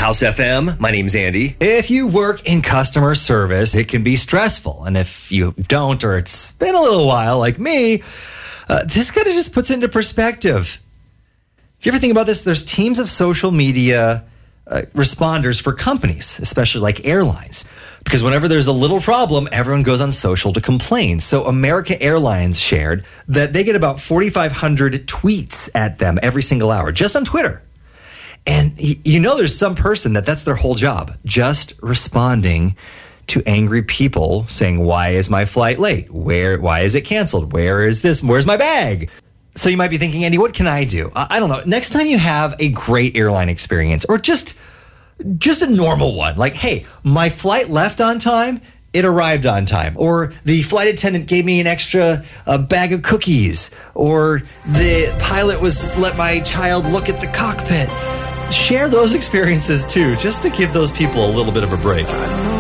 House FM. My name's Andy. If you work in customer service, it can be stressful. And if you don't, or it's been a little while like me, this kind of just puts into perspective. Do you ever think about this? There's teams of social media responders for companies, especially like airlines. Because whenever there's a little problem, everyone goes on social to complain. So America Airlines shared that they get about 4,500 tweets at them every single hour, just on Twitter. And you know there's some person that's their whole job, just responding to angry people saying, why is my flight late? Why is it canceled? Where is this? Where's my bag? So you might be thinking, Andy, what can I do? I don't know. Next time you have a great airline experience or just a normal one, like, hey, my flight left on time, it arrived on time. Or the flight attendant gave me an extra bag of cookies. Or the pilot let my child look at the cockpit. Share those experiences too, just to give those people a little bit of a break.